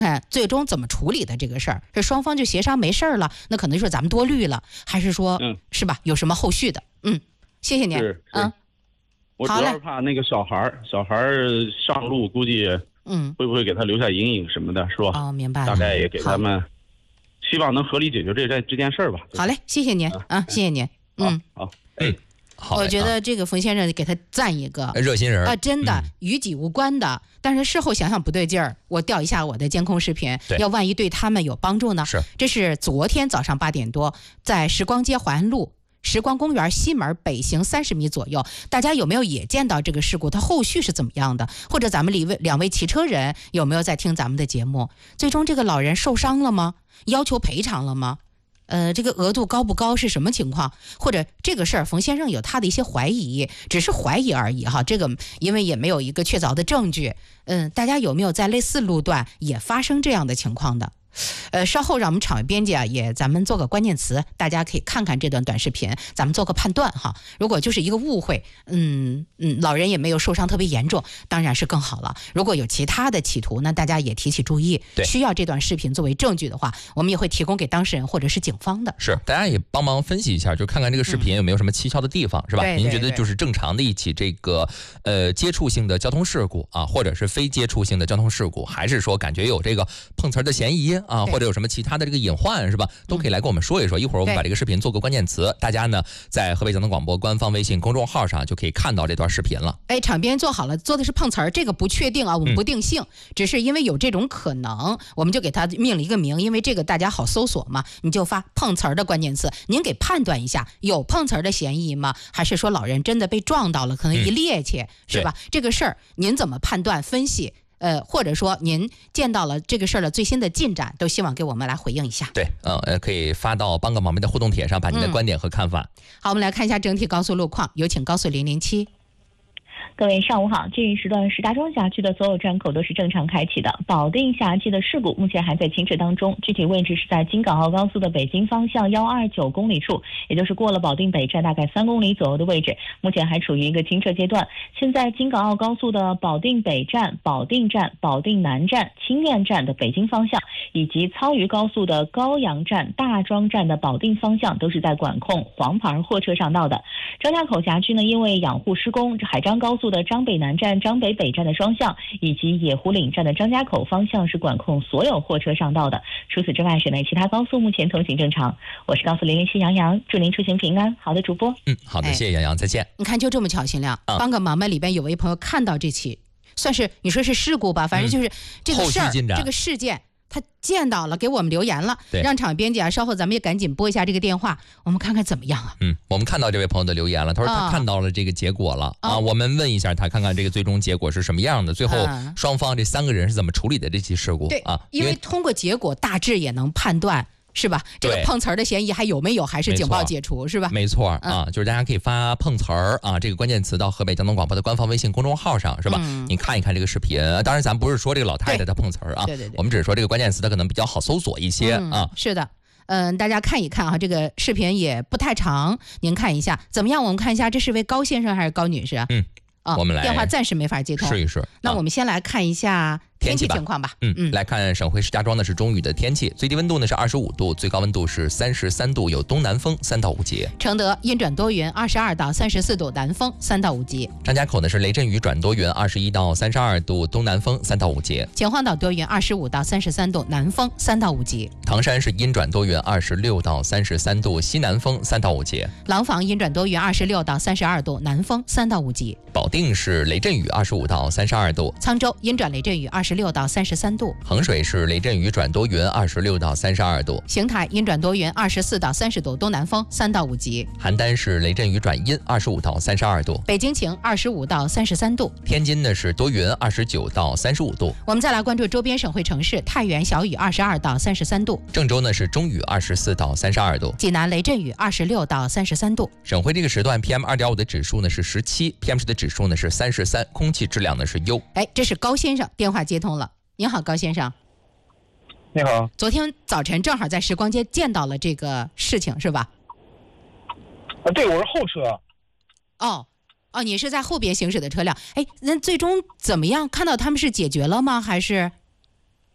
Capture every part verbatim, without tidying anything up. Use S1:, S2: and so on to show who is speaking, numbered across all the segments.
S1: 哎，最终怎么处理的这个事儿？这双方就协商没事儿了，那可能就是咱们多虑了，还是说，
S2: 嗯，
S1: 是吧？有什么后续的？嗯，谢谢您。
S2: 是，
S1: 嗯，
S2: 我主要是怕那个小孩儿，小孩儿上路估计，
S1: 嗯，
S2: 会不会给他留下阴影什么的，是吧？
S1: 哦，明白了。
S2: 大概也给他们，希望能合理解决这这这件事儿吧。
S1: 好嘞，谢谢您啊，啊谢谢您。嗯，
S2: 好，好哎。
S1: 我觉得这个冯先生给他赞一个
S3: 热心人
S1: 啊，真的、嗯、与己无关的，但是事后想想不对劲儿，我调一下我的监控视频，要万一对他们有帮助呢？
S3: 是，
S1: 这是昨天早上八点多，在时光街淮安路时光公园西门北行三十米左右，大家有没有也见到这个事故？它后续是怎么样的？或者咱们两位两位骑车人有没有在听咱们的节目？最终这个老人受伤了吗？要求赔偿了吗？呃，这个额度高不高是什么情况？或者这个事儿，冯先生有他的一些怀疑，只是怀疑而已哈。这个因为也没有一个确凿的证据。嗯，大家有没有在类似路段也发生这样的情况的？呃，稍后让我们场外编辑啊，也咱们做个关键词，大家可以看看这段短视频，咱们做个判断哈。如果就是一个误会，嗯嗯，老人也没有受伤特别严重，当然是更好了。如果有其他的企图，那大家也提起注意。需要这段视频作为证据的话，我们也会提供给当事人或者是警方的。
S3: 是，大家也帮忙分析一下，就看看这个视频有没有什么蹊跷的地方，嗯、是吧？
S1: 对对对，
S3: 您觉得就是正常的一起这个呃接触性的交通事故啊，或者是非接触性的交通事故，还是说感觉有这个碰瓷儿的嫌疑啊，或者有什么其他的这个隐患，是吧？都可以来跟我们说一说。一会儿我们把这个视频做个关键词，大家呢在河北交通广播官方微信公众号上就可以看到这段视频了。
S1: 哎，场边做好了，做的是碰瓷儿，这个不确定啊，我们不定性，嗯、只是因为有这种可能，我们就给他命了一个名，因为这个大家好搜索嘛，你就发碰瓷儿的关键词，您给判断一下，有碰瓷儿的嫌疑吗？还是说老人真的被撞到了，可能一趔趄，嗯、是吧？这个事儿您怎么判断分析？呃，或者说您见到了这个事儿的最新的进展，都希望给我们来回应一下。
S3: 对，嗯，呃，可以发到帮个忙的互动帖上，把您的观点和看法。
S1: 嗯、好，我们来看一下整体高速路况，有请高速零零七。
S4: 各位上午好，这一时段石家庄辖区的所有站口都是正常开启的。保定辖区的事故目前还在清澈当中，具体位置是在京港澳高速的北京方向一百二十九公里处，也就是过了保定北站大概三公里左右的位置，目前还处于一个清澈阶段。现在京港澳高速的保定北站、保定站、保定南站、清苑站的北京方向，以及操渝高速的高阳站、大庄站的保定方向，都是在管控黄牌货车上道的。张家口辖区呢，因为养护施工，海张高速的张北南站、张北北站的双向，以及野湖岭站的张家口方向是管控所有货车上道的。除此之外，省内其他高速目前通行正常。我是高速零零七杨洋，祝您出行平安。好的，主播。
S3: 嗯，好的，谢谢杨洋，再见。
S1: 你看，就这么巧，新亮，嗯、帮个忙吧。里边有位朋友看到这起，算是你说是事故吧，反正就是这个事儿、嗯，这个事件。他见到了，给我们留言了，让场编辑啊，稍后咱们也赶紧拨一下这个电话，我们看看怎么样啊？
S3: 嗯，我们看到这位朋友的留言了，他说他看到了这个结果了、哦、啊，我们问一下他，看看这个最终结果是什么样的，最后双方这三个人是怎么处理的这起事故？
S1: 对
S3: 啊，
S1: 因为通过结果大致也能判断。是吧？这个碰瓷儿的嫌疑还有没有？还是警报解除？是吧？
S3: 没错啊，就是大家可以发碰瓷儿啊这个关键词到河北交通广播的官方微信公众号上，是吧？嗯、你看一看这个视频。当然，咱不是说这个老太太她碰瓷儿啊，
S1: 对对对，
S3: 我们只是说这个关键词它可能比较好搜索一些、
S1: 嗯、
S3: 啊。
S1: 是的，嗯，大家看一看啊，这个视频也不太长，您看一下怎么样？我们看一下，这是位高先生还是高女士啊？
S3: 嗯，
S1: 啊，
S3: 我们来
S1: 电话暂时没法接通，
S3: 试一试。
S1: 那我们先来看一下。天气情况吧，
S3: 嗯嗯，来看省会石家庄的是中雨的天气，最低温度呢是二十五度，最高温度是三十三度，有东南风三到五级。
S1: 承德阴转多云，二十二到三十四度，南风三到五级。
S3: 张家口呢是雷阵雨转多云，二十一到三十二度，东南风三到五级。
S1: 秦皇岛多云，二十五到三十三度，南风三到五级。
S3: 唐山是阴转多云，二十六到三十三度，西南风三到五级。
S1: 廊坊阴转多云，二十六到三十二度，南风三到五级。
S3: 保定是雷阵雨，二十五到三十二度。
S1: 沧州阴转雷阵雨，二十六到三十三度。
S3: 衡水是雷阵雨转多云，二十六到三十二度。
S1: 邢台阴转多云，二十四到三十度，东南风三到五级。
S3: 邯郸是雷阵雨转阴，二十五到三十二度。
S1: 北京晴，二十五到三十三度。
S3: 天津呢是多云，二十九到三十五度。
S1: 我们再来关注周边省会城市，太原小雨，二十二到三十三度。
S3: 郑州呢是中雨，二十四到三十二度。
S1: 济南雷阵雨，二十六到三十三度。
S3: 省会这个时段 P M 二点五 的指数呢是十七 ，P M 十的指数呢是三十三，空气质量呢是优。
S1: 哎，这是高先生，电话接通了。您好，高先生。
S5: 你好，
S1: 昨天早晨正好在时光街见到了这个事情，是吧？
S5: 啊，对，我是后车。
S1: 哦，哦，你是在后边行驶的车辆。哎，那最终怎么样？看到他们是解决了吗？还是？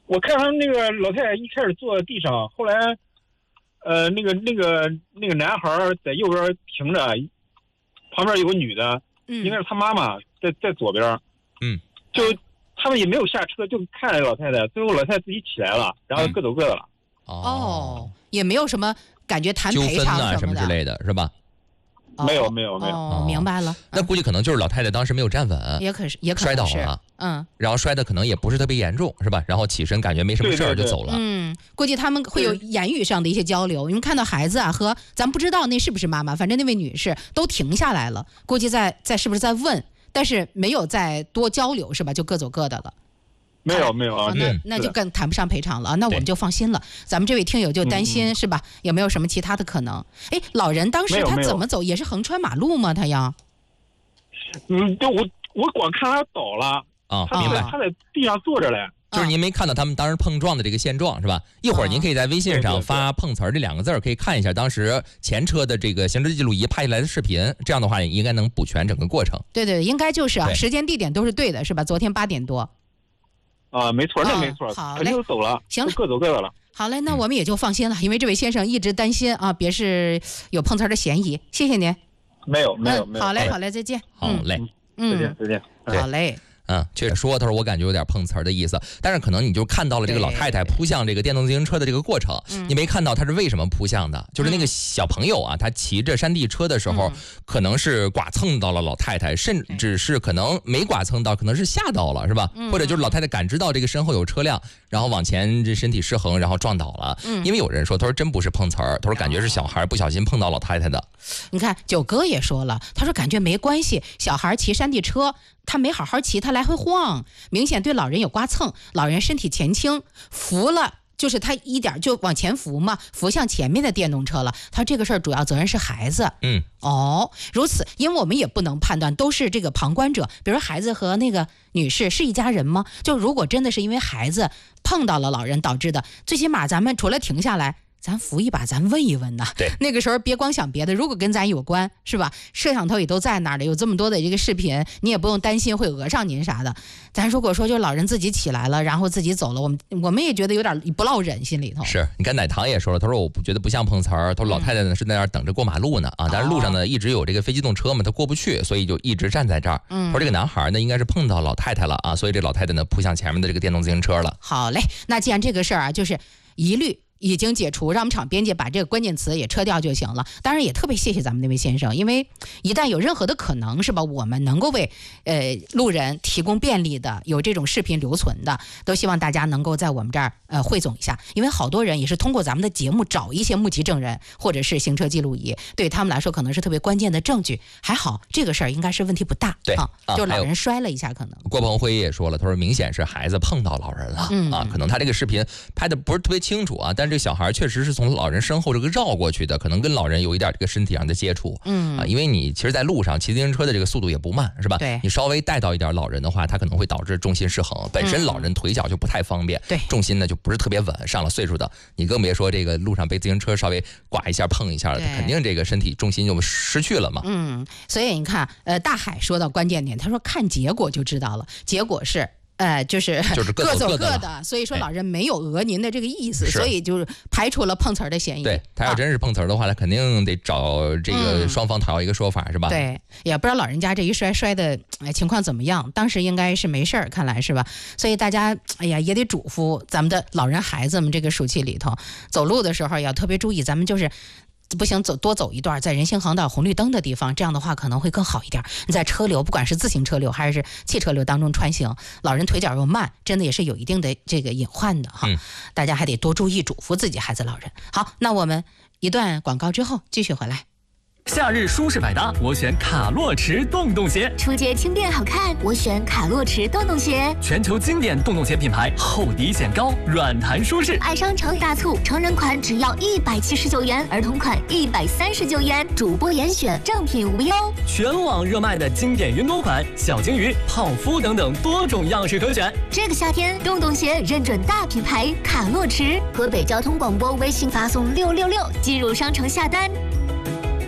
S5: 我看他那个老太太一开始坐在地上，后来，呃，那个那个那个男孩在右边停着，旁边有个女的，
S1: 嗯，
S5: 应该是他妈妈在在左边，
S3: 嗯，
S5: 就他们也没有下车，就看着老太太，最后老太太自己起来了，然后各走各的了。
S3: 嗯、
S1: 哦，也没有什么感觉谈赔偿
S3: 啊什么之类的，是吧？
S5: 没有没有没有，
S1: 哦，明白了。
S3: 那估计可能就是老太太当时没有站稳，
S1: 也可是也可
S3: 摔倒了，
S1: 嗯，
S3: 然后摔的可能也不是特别严重，是吧？然后起身感觉没什么事儿就走了。
S1: 嗯，估计他们会有言语上的一些交流。你们看到孩子啊和咱不知道那是不是妈妈，反正那位女士都停下来了，估计在在是不是在问，但是没有再多交流，是吧？就各走各的了。
S5: 没有没有啊，
S1: 那那就更谈不上赔偿了，那我们就放心了。咱们这位听友就担心、嗯、是吧？有没有什么其他的可能？哎，老人当时他怎么走？也是横穿马路吗？他要？
S5: 嗯，对，我我光看他倒了
S3: 啊，
S5: 他在他在地上坐着嘞。
S3: 就是您没看到他们当时碰撞的这个现状是吧？一会儿您可以在微信上发碰瓷儿这两个字儿，可以看一下当时前车的这个行车记录仪拍下来的视频，这样的话应该能补全整个过程。
S1: 对对，应该就是啊，时间地点都是对的，是吧？昨天八点多。
S5: 啊，没错，那没错，肯定走了，
S1: 行了，
S5: 各走各的了。
S1: 好嘞，那我们也就放心了，因为这位先生一直担心啊，别是有碰瓷的嫌疑。谢谢您。
S5: 没有，没有，
S1: 没有。好嘞，好嘞，再见。
S3: 好嘞，
S1: 嗯，
S5: 再见，再见。
S1: 好嘞。
S3: 嗯，确实说，他说我感觉有点碰瓷儿的意思，但是可能你就看到了这个老太太扑向这个电动自行车的这个过程，你没看到她是为什么扑向的，就是那个小朋友啊，他骑着山地车的时候，可能是剐蹭到了老太太，甚至是可能没剐蹭到，可能是吓到了，是吧？或者就是老太太感知到这个身后有车辆，然后往前这身体失衡，然后撞倒了。因为有人说，他说真不是碰瓷儿，他说感觉是小孩不小心碰到老太太的。
S1: 你看九哥也说了，他说感觉没关系，小孩骑山地车。他没好好骑，他来回晃，明显对老人有刮蹭，老人身体前倾，扶了，就是他一点就往前扶嘛，扶向前面的电动车了。他说这个事儿主要责任是孩子。
S3: 嗯，
S1: 哦，如此，因为我们也不能判断都是这个旁观者，比如孩子和那个女士是一家人吗？就如果真的是因为孩子碰到了老人导致的，最起码咱们除了停下来。咱扶一把，咱问一问呐。
S3: 对，
S1: 那个时候别光想别的，如果跟咱有关，是吧？摄像头也都在那儿的，有这么多的这个视频，你也不用担心会讹上您啥的。咱如果说就老人自己起来了，然后自己走了，我们我们也觉得有点不落忍，心里头。
S3: 是你看奶糖也说了，他说我不觉得不像碰瓷儿，他说老太太呢是在那儿等着过马路呢啊，但是路上呢一直有这个非机动车嘛，他过不去，所以就一直站在这儿。嗯，他说这个男孩呢应该是碰到老太太了啊，所以这老太太呢扑向前面的这个电动自行车了。
S1: 好嘞，那既然这个事儿啊，就是疑虑。已经解除，让我们厂编辑把这个关键词也撤掉就行了。当然也特别谢谢咱们那位先生，因为一旦有任何的可能是吧，我们能够为呃路人提供便利的，有这种视频留存的，都希望大家能够在我们这儿呃汇总一下，因为好多人也是通过咱们的节目找一些目击证人或者是行车记录仪，对他们来说可能是特别关键的证据。还好这个事儿应该是问题不大，
S3: 对
S1: 啊，就老人摔了一下可能。
S3: 郭鹏辉也说了，他说明显是孩子碰到老人了、嗯、啊，可能他这个视频拍的不是特别清楚啊，但是这个小孩确实是从老人身后这个绕过去的，可能跟老人有一点这个身体上的接触，嗯啊，因为你其实在路上骑自行车的这个速度也不慢，是吧？
S1: 对，
S3: 你稍微带到一点老人的话，他可能会导致重心失衡，本身老人腿脚就不太方便，
S1: 对、嗯，
S3: 重心呢就不是特别稳，上了岁数的，你更别说这个路上被自行车稍微刮一下碰一下了，肯定这个身体重心就失去了嘛。
S1: 嗯，所以你看，呃，大海说到关键点，他说看结果就知道了，结果是。呃，就是
S3: 就是各
S1: 走
S3: 各的，
S1: 的所以说老人没有讹您的这个意思，所以就是排除了碰瓷儿的嫌疑。
S3: 对，他要真是碰瓷儿的话，他肯定得找这个双方讨要一个说法，
S1: 嗯、
S3: 是吧？
S1: 对，也不知道老人家这一摔摔的哎情况怎么样，当时应该是没事儿，看来是吧？所以大家哎呀也得嘱咐咱们的老人孩子们，这个暑期里头走路的时候要特别注意，咱们就是。不行，走多走一段，在人行横道、红绿灯的地方，这样的话可能会更好一点。你在车流，不管是自行车流还是汽车流当中穿行，老人腿脚又慢，真的也是有一定的这个隐患的哈、嗯。大家还得多注意，嘱咐自己孩子、老人。好，那我们一段广告之后继续回来。
S6: 夏日舒适百搭，我选卡洛驰洞洞鞋。
S7: 出街轻便好看，我选卡洛驰洞洞鞋。
S6: 全球经典洞洞鞋品牌，厚底显高，软弹舒适。
S7: 爱商城大促，成人款只要一百七十九元，儿童款一百三十九元，主播严选，正品无忧。
S6: 全网热卖的经典云朵款、小金鱼、泡芙等等多种样式可选。
S7: 这个夏天，洞洞鞋认准大品牌卡洛驰。河北交通广播微信发送六六六，进入商城下单。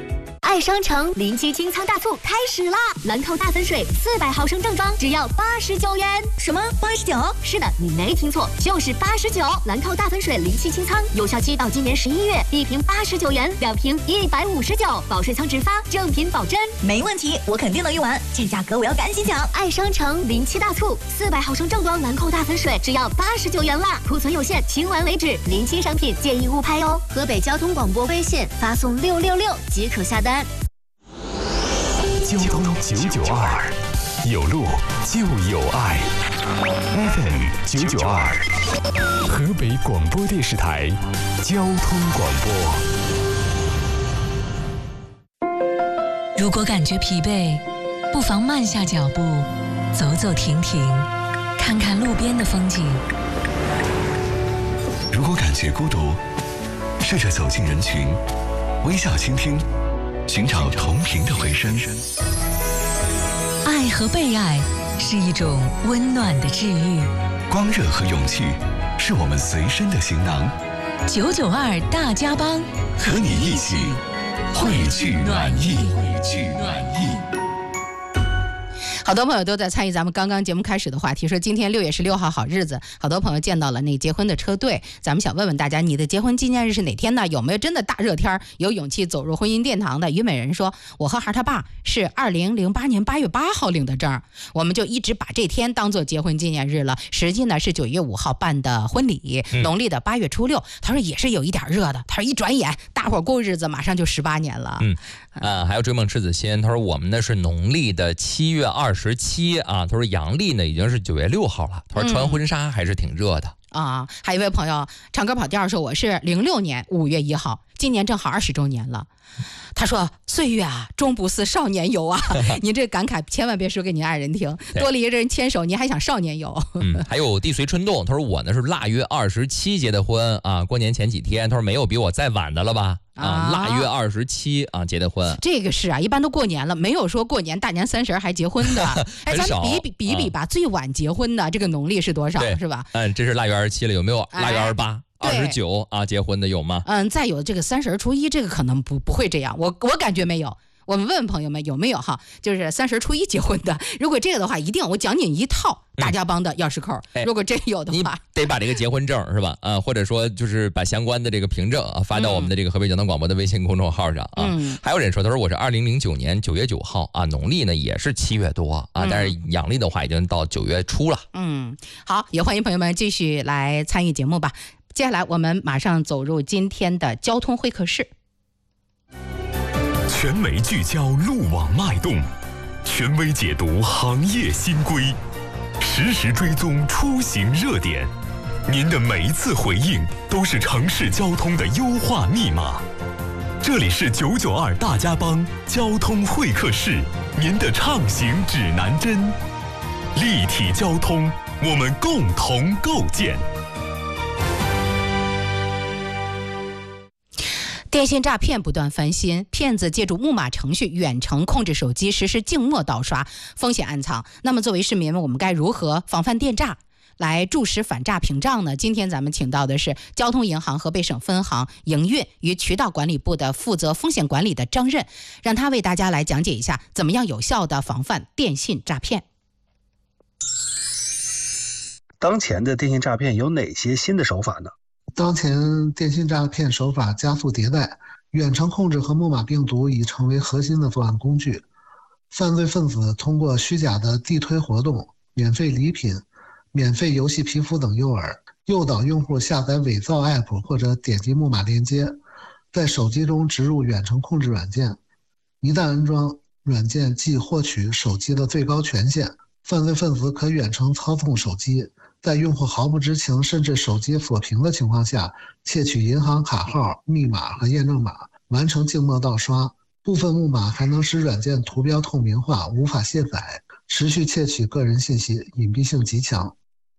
S7: 爱商城临期清仓大促开始啦！兰蔻大粉水四百毫升正装只要八十九元。什么八十九？是的，你没听错，就是八十九。兰蔻大粉水临期清仓，有效期到今年十一月，一瓶八十九元，两瓶一百五十九，保水仓直发，正品保真。
S8: 没问题，我肯定能用完，这价格我要赶紧抢！
S7: 爱商城临期大促，四百毫升正装兰蔻大粉水只要八十九元啦，库存有限，清完为止。临期商品建议误拍哦。河北交通广播微信发送六六六即可下单。
S9: 交通九九二，有路就有爱。F M 九九二，河北广播电视台交通广播。
S10: 如果感觉疲惫，不妨慢下脚步，走走停停，看看路边的风景。
S9: 如果感觉孤独，试着走进人群，微笑倾听，寻找同频的回声。
S10: 爱和被爱是一种温暖的治愈，
S9: 光热和勇气是我们随身的行囊。
S10: 九九二大家帮，
S9: 和你一起汇聚暖意，汇聚暖意。
S1: 好多朋友都在参与咱们刚刚节目开始的话题，说今天六月十六号好日子，好多朋友见到了那结婚的车队。咱们想问问大家，你的结婚纪念日是哪天呢？有没有真的大热天有勇气走入婚姻殿堂的？虞美人说，我和孩他爸是二零零八年八月八号领的证，我们就一直把这天当做结婚纪念日了。实际呢是九月五号办的婚礼，
S3: 嗯、
S1: 农历的八月初六。他说也是有一点热的，他说一转眼大伙过日子马上就十八年了。
S3: 嗯啊，还有追梦赤子心，他说我们呢是农历的七月二十七啊，他说阳历呢已经是九月六号了，他说穿婚纱还是挺热的。
S1: 嗯、啊，还有一位朋友唱歌跑调说，我是零六年五月一号，今年正好二十周年了。他说岁月啊终不似少年游啊，您这感慨千万别说给您爱人听，多了一个人牵手，您还想少年游。
S3: 嗯，还有地随春动，他说我呢是腊月二十七结的婚啊，过年前几天，他说没有比我再晚的了吧？啊，腊月二十七啊结的婚，
S1: 这个是啊，一般都过年了，没有说过年大年三十还结婚的。哎，咱们比比比比吧，啊、最晚结婚的这个农历是多少？是吧？
S3: 嗯，这是腊月二十七了，有没有腊月二十八？二十九啊，结婚的有吗？
S1: 嗯，再有这个三十初一，这个可能不不会这样，我我感觉没有。我们问问朋友们有没有哈，就是三十初一结婚的。如果这个的话，一定我讲你一套大家帮的钥匙扣。嗯、如果真有的话，
S3: 你得把这个结婚证是吧？啊，或者说就是把相关的这个凭证啊发到我们的这个河北交通广播的微信公众号上啊。嗯、还有人说，他说我是二零零九年九月九号啊，农历呢也是七月多啊，但是阳历的话已经到九月初了。
S1: 嗯，好，也欢迎朋友们继续来参与节目吧。接下来我们马上走入今天的交通会客室。
S9: 全媒聚焦路网脉动，权威解读行业新规，实时追踪出行热点。您的每一次回应都是城市交通的优化密码。这里是九九二大家帮交通会客室，您的畅行指南针。立体交通，我们共同构建。
S1: 电信诈骗不断翻新，骗子借助木马程序远程控制手机，实施静默盗刷，风险暗藏。那么作为市民们，我们该如何防范电诈，来注实反诈屏障呢？今天咱们请到的是交通银行河北省分行营运与渠道管理部的负责风险管理的张任，让他为大家来讲解一下怎么样有效的防范电信诈骗。
S11: 当前的电信诈骗有哪些新的手法呢？
S12: 当前电信诈骗手法加速迭代，远程控制和木马病毒已成为核心的作案工具。犯罪分子通过虚假的地推活动、免费礼品、免费游戏皮肤等诱饵，诱导用户下载伪造 A P P 或者点击木马链接，在手机中植入远程控制软件。一旦安装，软件即获取手机的最高权限，犯罪分子可远程操纵手机，在用户毫不知情甚至手机锁屏的情况下，窃取银行卡号、密码和验证码，完成静默盗刷。部分木马还能使软件图标透明化，无法卸载，持续窃取个人信息，隐蔽性极强。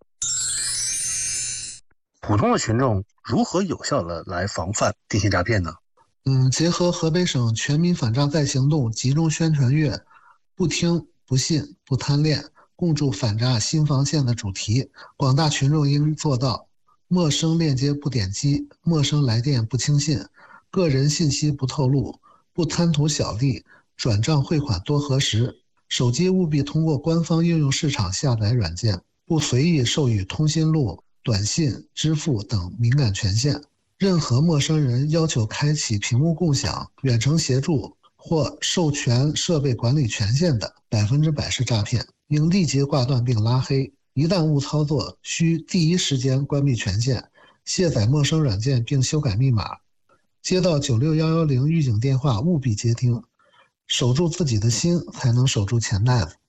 S11: 普通的群众如何有效的来防范电信诈骗呢？
S12: 嗯，结合河北省全民反诈再行动集中宣传月“不听、不信、不贪恋，共筑反诈新防线”的主题，广大群众应做到陌生链接不点击，陌生来电不轻信，个人信息不透露， 不贪图小利，转账汇款多核实。手机务必通过官方应用市场下载软件，不随意授予通讯录、短信、支付等敏感权限。任何陌生人要求开启屏幕共享、远程协助或授权设备管理权限的，百分之百是诈骗，应立即挂断并拉黑。一旦误操作，需第一时间关闭权限，卸载陌生软件并修改密码。接到九六一一零预警电话务必接听，守住自己的心，才能守住钱袋子。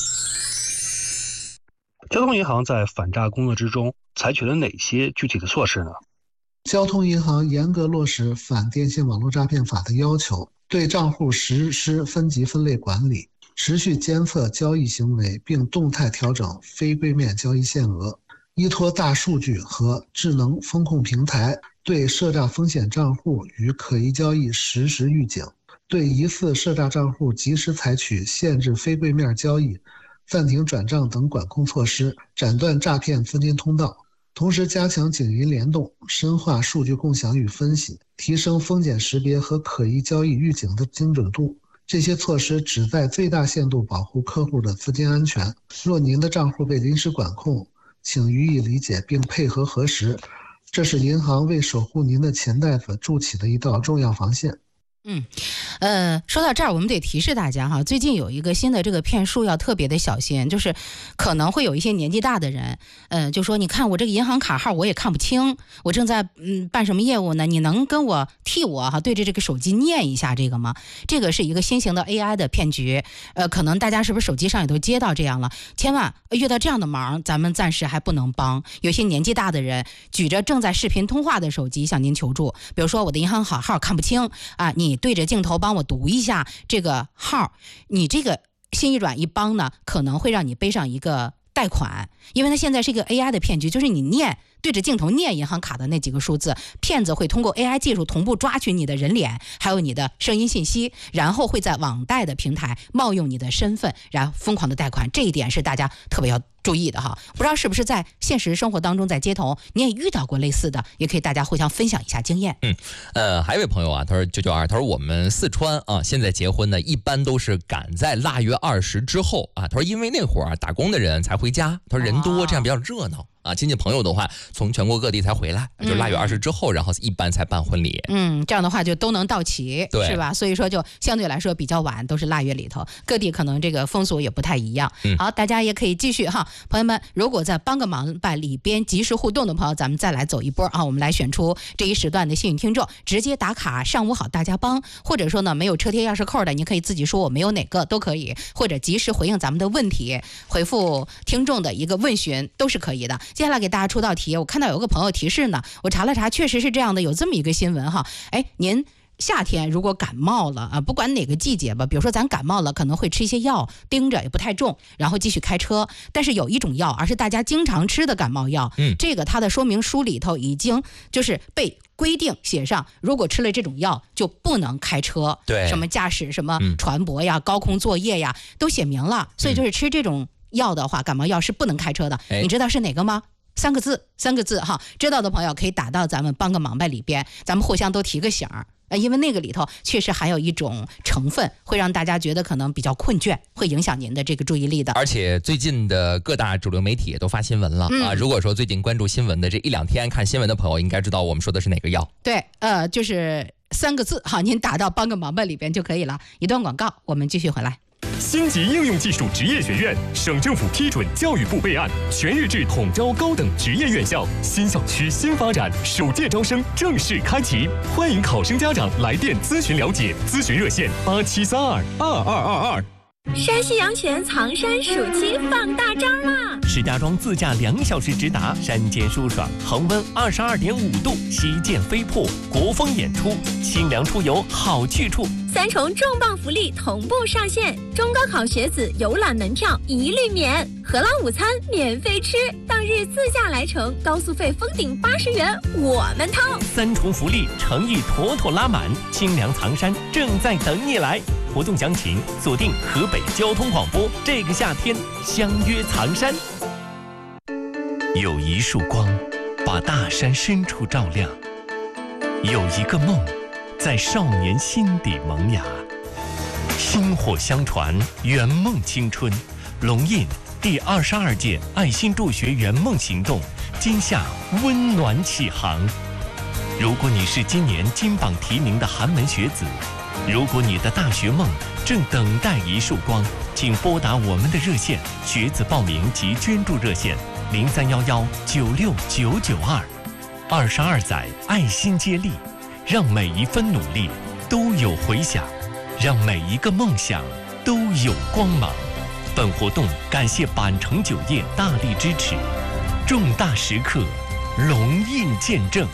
S11: 交通银行在反诈工作之中采取了哪些具体的措施呢？
S12: 交通银行严格落实反电信网络诈骗法的要求，对账户实施分级分类管理，持续监测交易行为，并动态调整非柜面交易限额，依托大数据和智能风控平台，对涉诈风险账户与可疑交易实时预警，对疑似涉诈账户及时采取限制非柜面交易、暂停转账等管控措施，斩断诈骗资金通道。同时加强警银联动，深化数据共享与分析，提升风险识别和可疑交易预警的精准度。这些措施旨在最大限度保护客户的资金安全。若您的账户被临时管控，请予以理解并配合核实，这是银行为守护您的钱袋子筑起的一道重要防线。
S1: 嗯，呃，说到这儿，我们得提示大家哈，最近有一个新的这个骗术要特别的小心，就是可能会有一些年纪大的人，呃，就说你看我这个银行卡号我也看不清，我正在嗯办什么业务呢？你能跟我替我哈对着这个手机念一下这个吗？这个是一个新型的 A I 的骗局，呃，可能大家是不是手机上也都接到这样了？千万遇到这样的忙，咱们暂时还不能帮。有些年纪大的人举着正在视频通话的手机向您求助，比如说我的银行卡号看不清啊，你对着镜头帮我读一下这个号，你这个心一软一帮呢，可能会让你背上一个贷款，因为它现在是一个 A I 的骗局，就是你念对着镜头念银行卡的那几个数字，骗子会通过 A I 技术同步抓取你的人脸还有你的声音信息，然后会在网贷的平台冒用你的身份，然后疯狂的贷款。这一点是大家特别要注意的哈。不知道是不是在现实生活当中，在街头你也遇到过类似的，也可以大家互相分享一下经验。
S3: 嗯，呃，还有一位朋友啊，他说九九二，他说我们四川啊，现在结婚呢，一般都是赶在腊月二十之后啊。他说因为那会儿、啊、打工的人才回家，他说人多，这样比较热闹。啊，亲戚朋友的话，从全国各地才回来，就腊月二十之后，然后一般才办婚礼。
S1: 嗯，这样的话就都能到齐，是吧？所以说就相对来说比较晚，都是腊月里头，各地可能这个风俗也不太一样。嗯、好，大家也可以继续哈，朋友们，如果在帮个忙吧里边及时互动的朋友，咱们再来走一波啊，我们来选出这一时段的幸运听众，直接打卡上午好大家帮，或者说呢没有车贴钥匙扣的，你可以自己说我没有哪个都可以，或者及时回应咱们的问题，回复听众的一个问询都是可以的。接下来给大家出道题，我看到有个朋友提示呢，我查了查，确实是这样的，有这么一个新闻哈。哎，您夏天如果感冒了啊，不管哪个季节吧，比如说咱感冒了，可能会吃一些药，盯着也不太重，然后继续开车。但是有一种药，而是大家经常吃的感冒药，嗯，这个它的说明书里头已经就是被规定写上，如果吃了这种药就不能开车，
S3: 对，
S1: 什么驾驶、什么船舶呀、嗯、高空作业呀，都写明了。所以就是吃这种药的话，感冒药是不能开车的。你知道是哪个吗？三个字，三个字哈，知道的朋友可以打到咱们帮个忙呗里边，咱们互相都提个醒儿。呃，因为那个里头确实含有一种成分，会让大家觉得可能比较困倦，会影响您的这个注意力的。
S3: 而且最近的各大主流媒体也都发新闻了、嗯、啊。如果说最近关注新闻的这一两天看新闻的朋友，应该知道我们说的是哪个药。
S1: 对，呃，就是三个字哈，您打到帮个忙呗里边就可以了。一段广告，我们继续回来。
S9: 星级应用技术职业学院，省政府批准，教育部备案，全日制统招高等职业院校，新校区新发展，首届招生正式开启，欢迎考生家长来电咨询了解，咨询热线八七三二二二二二。
S13: 山西阳泉藏山暑期放大招啦！
S14: 石家庄自驾两小时直达，山间舒爽，恒温二十二点五度，旗舰飞瀑，国风演出，清凉出游好去处。
S13: 三重重磅福利同步上线，中高考学子游览门票一律免，荷兰午餐免费吃，当日自驾来程高速费封顶八十元，我们掏。
S14: 三重福利诚意妥妥拉满，清凉藏山正在等你来。活动详情锁定河北交通广播，这个夏天相约藏山。
S15: 有一束光把大山深处照亮，有一个梦
S14: 在少年心底萌芽。薪火相传，圆梦青春。龙印第二十二届爱心助学圆梦行动今夏温暖启航。如果你是今年金榜题名的寒门学子，如果你的大学梦正等待一束光，请拨打我们的热线学子报名及捐助热线零三幺幺九六九九二。二十二载爱心接力，让每一分努力都有回响，让每一个梦想都有光芒。本活动感谢板城酒业大力支持，重大时刻龙印见证。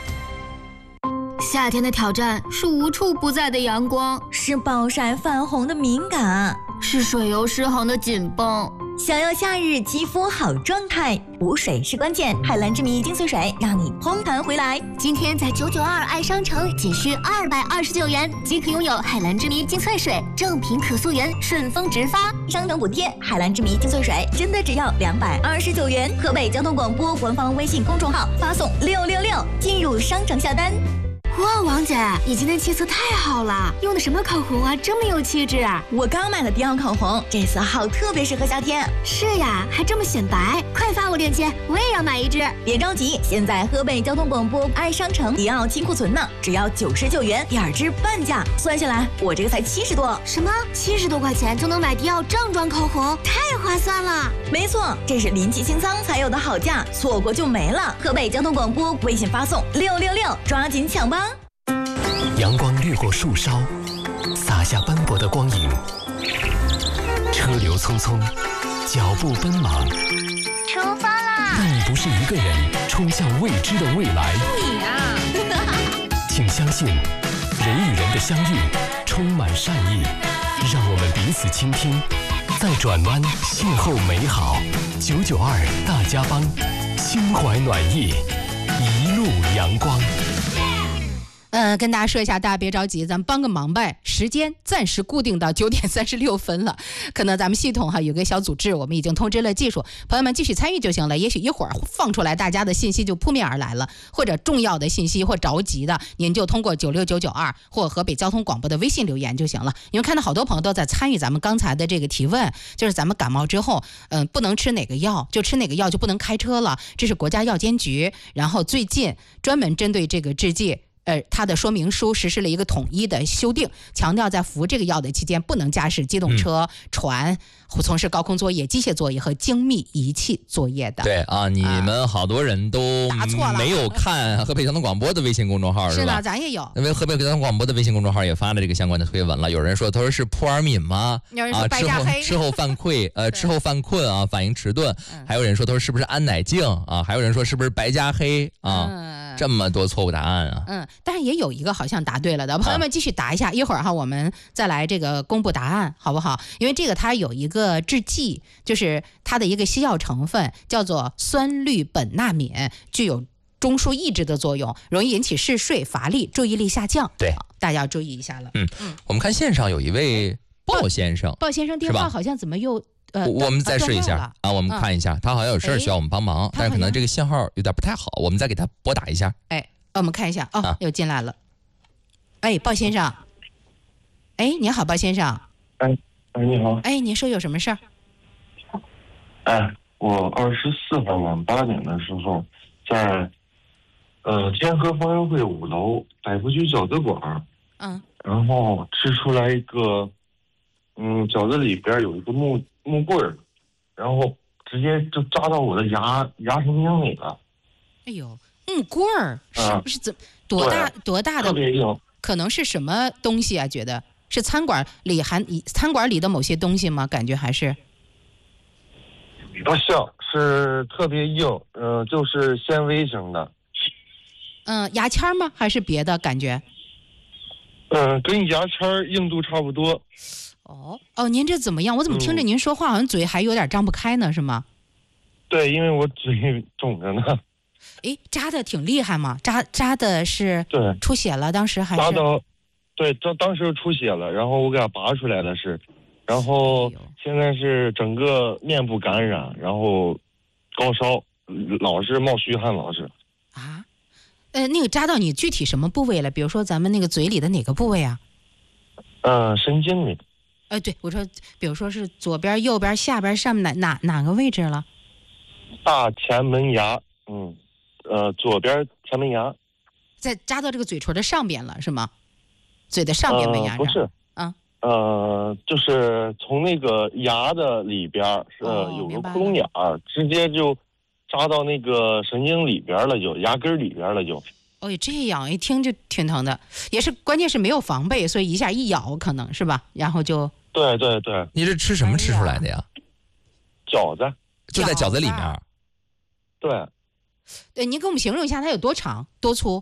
S7: 夏天的挑战是无处不在的阳光，
S8: 是暴晒泛红的敏感，
S7: 是水油失衡的紧绷。
S8: 想要夏日肌肤好状态，补水是关键。海蓝之谜精粹水让你嘭弹回来。
S7: 今天在九九二爱商城仅需二百二十九元即可拥有海蓝之谜精粹水，正品可溯源，顺丰直发，
S8: 商城补贴。海蓝之谜精粹水真的只要两百二十九元。河北交通广播官方微信公众号发送六六六进入商城下单。
S7: 哇，王姐，你今天气色太好了，用的什么口红啊，这么有气质啊！
S8: 我刚买了迪奥口红，这色号特别适合夏天。
S7: 是呀，还这么显白，快发我链接，我也要买一支。
S8: 别着急，现在河北交通广播爱商城迪奥清库存呢，只要九十九元，第二支半价，算下来我这个才七十多。
S7: 什么？七十多块钱就能买迪奥正装口红，太划算了！
S8: 没错，这是临期清仓才有的好价，错过就没了。河北交通广播微信发送六六六，抓紧抢吧！
S14: 阳光掠过树梢，洒下斑驳的光影。车流匆匆，脚步奔忙。
S7: 出发啦！
S14: 但你不是一个人冲向未知的未来。
S7: 你啊！
S14: 请相信，人与人的相遇充满善意。让我们彼此倾听，在转弯邂逅美好。九九二大家帮，心怀暖意，一路阳光。
S1: 呃，跟大家说一下，大家别着急，咱们帮个忙呗。时间暂时固定到九点三十六分了，可能咱们系统哈有个小组织，我们已经通知了技术朋友们继续参与就行了。也许一会儿放出来，大家的信息就扑面而来了，或者重要的信息或着急的，您就通过九六九九二或河北交通广播的微信留言就行了。因为看到好多朋友都在参与咱们刚才的这个提问，就是咱们感冒之后，嗯、呃，不能吃哪个药，就吃哪个药就不能开车了，这是国家药监局，然后最近专门针对这个制剂。呃，它的说明书实施了一个统一的修订，强调在服这个药的期间，不能驾驶机动车、嗯、船，从事高空作业、机械作业和精密仪器作业的。
S3: 对啊，你们好多人都没有看河北交通广播的微信公众号是吧？
S1: 是的，咱也有。
S3: 因为河北交通广播的微信公众号也发了这个相关的推文了。有人说，他说是扑尔敏吗？
S1: 有人说白加黑，
S3: 啊，之后犯困，呃，之后犯困啊，反应迟钝。嗯、还有人说，他说是不是安乃净啊？还有人说是不是白加黑啊？嗯这么多错误答案啊！
S1: 嗯，但是也有一个好像答对了的，朋友们继续答一下，啊、一会儿哈我们再来这个公布答案，好不好？因为这个它有一个制剂，就是它的一个西药成分叫做酸氯苯那敏，具有中枢抑制的作用，容易引起嗜睡、乏力、注意力下降。
S3: 对，
S1: 大家要注意一下了。
S3: 嗯嗯，我们看线上有一位鲍先生，
S1: 鲍先生电话好像怎么又？呃、
S3: 我们再试一下 啊, 啊，我们看一下，嗯、他好像有事需要我们帮忙，但是可能这个信号有点不太好，我们再给他拨打一下。
S1: 哎，我们看一下，哦，啊、又进来了。哎，鲍先生，哎，你好，鲍先生。
S15: 哎，哎，你好。
S1: 哎，您说有什么事儿？
S15: 哎，我二十四号晚八点的时候，在呃天河方圆会五楼百福居饺子馆，
S1: 嗯，
S15: 然后吃出来一个，嗯，饺子里边有一个木。木棍儿，然后直接就扎到我的牙牙神经里了。
S1: 哎呦，木棍儿是不是怎、啊、多大多大的？
S15: 特别硬。
S1: 可能是什么东西啊？觉得是餐馆里含餐馆里的某些东西吗？感觉还是
S15: 不像是特别硬，嗯、呃，就是纤维型的。
S1: 嗯，牙签吗？还是别的感觉？
S15: 嗯、呃，跟牙签硬度差不多。
S1: 哦哦，您这怎么样？我怎么听着您说话好像嘴还有点张不开呢？是吗？
S15: 对，因为我嘴肿着呢。
S1: 诶，扎的挺厉害吗？扎扎的是
S15: 对
S1: 出血了，当时还是
S15: 扎到对，当当时出血了，然后我给它拔出来的是，然后现在是整个面部感染，然后高烧，老是冒虚汗，老是
S1: 啊。 呃，那个扎到你具体什么部位了？比如说咱们那个嘴里的哪个部位啊？
S15: 呃，神经里。
S1: 呃，对，我说，比如说是左边、右边、下边、上面哪哪哪个位置了？
S15: 大前门牙，嗯，呃，左边前门牙。
S1: 在扎到这个嘴唇的上边了，是吗？嘴的上边门牙上？
S15: 呃、不是，
S1: 啊，
S15: 呃，就是从那个牙的里边，呃，
S1: 哦、
S15: 有个窟窿眼儿，直接就扎到那个神经里边了，就牙根里边了就。
S1: 哦，这样一听就挺疼的，也是关键是没有防备，所以一下一咬可能是吧，然后就。
S15: 对对对。
S3: 你是吃什么吃出来的呀？
S15: 饺子。
S3: 就在饺子里面。
S15: 对。
S1: 对，您给我们形容一下它有多长多粗？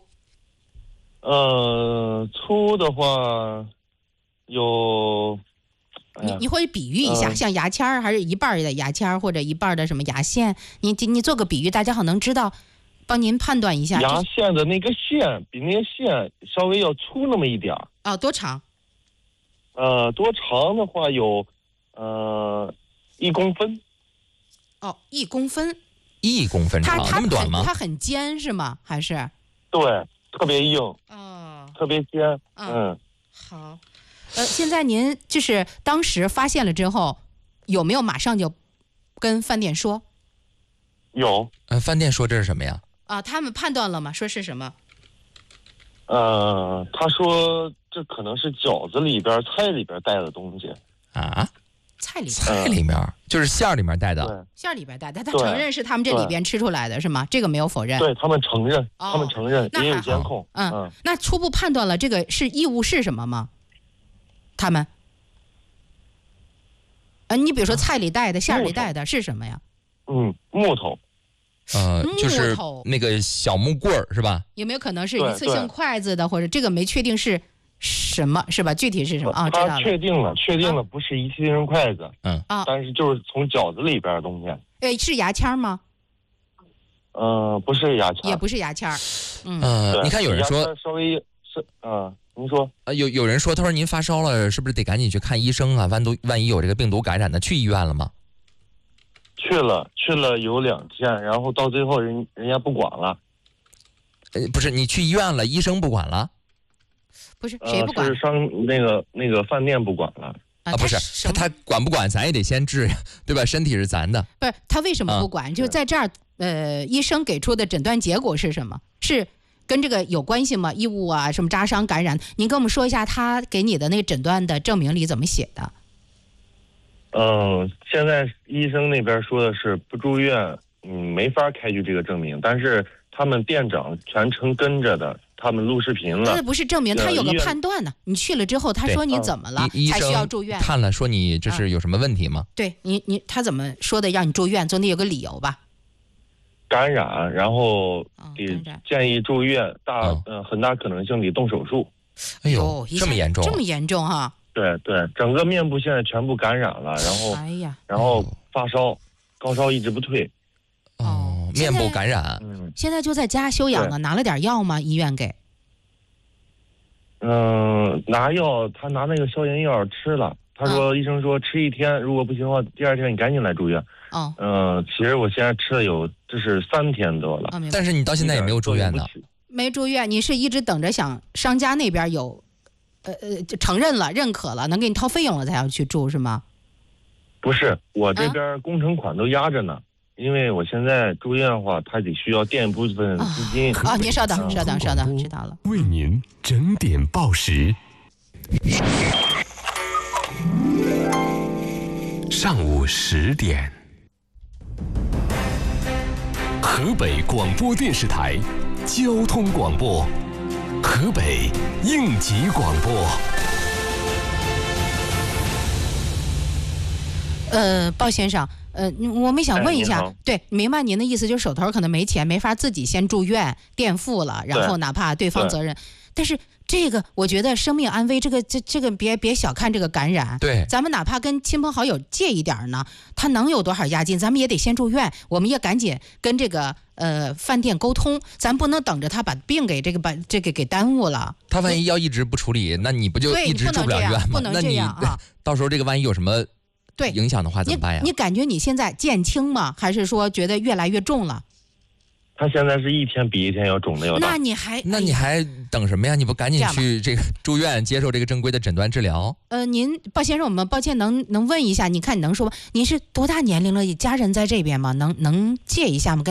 S15: 呃，粗的话有。
S1: 你你会比喻一下，
S15: 呃、
S1: 像牙签儿，还是一半的牙签儿，或者一半的什么牙线？你你做个比喻，大家好能知道，帮您判断一下。
S15: 牙线的那个线比那个线稍微要粗那么一点儿。
S1: 哦，多长？
S15: 呃，多长的话有呃一公分。
S1: 哦，一公分。
S3: 一公分长，那么短吗？
S1: 它很尖是吗？还是？
S15: 对，特别硬。
S1: 哦。
S15: 特别尖。嗯。嗯
S1: 好。呃，现在您就是当时发现了之后，有没有马上就跟饭店说？
S15: 有。
S3: 呃，饭店说这是什么呀？
S1: 啊，他们判断了吗？说是什么？
S15: 呃，他说这可能是饺子里边、菜里边带的东西。
S3: 啊？
S1: 菜里边？
S3: 菜里面、嗯、就是馅儿里面带的。
S1: 馅里边带的，他承认是他们这里边吃出来的是吗？这个没有否认。
S15: 对他们承认，
S1: 哦、
S15: 他们承认也有监控。
S1: 嗯, 嗯，那初步判断了这个是异物是什么吗？他们，呃，你比如说菜里带的、馅里带的是什么呀？
S15: 嗯，木头。
S3: 呃，就是那个小木棍儿是吧？
S1: 有没有可能是一次性筷子的，或者这个没确定是什么，是吧？具体是什么啊？知道了。
S15: 他确定了，确定了，不是一次性筷子。
S3: 嗯
S1: 啊，
S15: 但是就是从饺子里边的东西。
S1: 呃，是牙签吗？
S15: 呃，不是牙签，
S1: 也不是牙签。嗯，
S3: 呃，你看有人说
S15: 稍微是啊。呃您说
S3: 啊，有有人说，他说您发烧了，是不是得赶紧去看医生啊？万都万一有这个病毒感染呢？去医院了吗？
S15: 去了，去了有两天，然后到最后人人家不管了。
S3: 呃，不是，你去医院了，医生不管了？
S1: 不是，谁不管？
S15: 呃、是商那个那个饭店不管了
S3: 啊？不是，他他管不管，咱也得先治呀，对吧？身体是咱的。
S1: 不是，他为什么不管？啊、就在这儿，呃，医生给出的诊断结果是什么？是。跟这个有关系吗？异物啊，什么扎伤感染？您跟我们说一下，他给你的那个诊断的证明里怎么写的？
S15: 嗯、呃，现在医生那边说的是不住院，嗯，没法开具这个证明。但是他们店长全程跟着的，他们录视频了。
S1: 那不是证明，他有个判断呢。你去了之后，他说你怎么了，才需要住院？
S3: 看了说你这是有什么问题吗？
S1: 啊、对你，你他怎么说的？让你住院，总得有个理由吧？
S15: 感染，然后得建议住院，大嗯、呃、很大可能性得动手术。
S3: 哎呦，这么严重、啊？
S1: 这么严重哈、啊？
S15: 对对，整个面部现在全部感染了，然后
S1: 哎呀，
S15: 然后发烧，高烧一直不退。
S3: 哦，面部感染。
S15: 嗯，
S1: 现在就在家休养了，拿了点药吗？医院给？
S15: 嗯、呃，拿药，他拿那个消炎药吃了。他说、啊、医生说吃一天，如果不行的话，第二天你赶紧来住院。
S1: 哦，
S15: 嗯、呃，其实我现在吃了有这是三天多了、
S1: 哦，
S3: 但是你到现在也没有住院呢。
S1: 没住院，你是一直等着想商家那边有，呃呃承认了、认可了，能给你掏费用了才要去住是吗？
S15: 不是，我这边工程款都压着呢，啊、因为我现在住院的话，他得需要垫一部分资金。
S1: 啊，您稍等，稍等，稍等，知道了。
S9: 为您整点报时。上午十点，河北广播电视台交通广播，河北应急广播。
S1: 呃，鲍先生，呃，我们想问一下，哎、对，明白您的意思，就是手头可能没钱，没法自己先住院垫付了，然后哪怕对方责任，但是。这个我觉得生命安危，这个这这个别别小看这个感染。
S3: 对，
S1: 咱们哪怕跟亲朋好友借一点呢，他能有多少押金？咱们也得先住院，我们也赶紧跟这个呃饭店沟通，咱不能等着他把病给这个把这个给耽误了。
S3: 他万一要一直不处理，那你不就一直住不了院吗？
S1: 不能这样，
S3: 那你到时候这个万一有什么
S1: 对
S3: 影响的话怎么办呀？
S1: 你, 你感觉你现在减轻吗？还是说觉得越来越重了？
S15: 他现在是一天比一天要肿的要大。
S1: 那你还
S3: 那你还等什么呀？你不赶紧去这个住院接受这个正规的诊断治疗？
S1: 呃，您鲍先生，我们抱歉能能问一下，你看你能说吗？您是多大年龄了？家人在这边吗？能能借一下吗？跟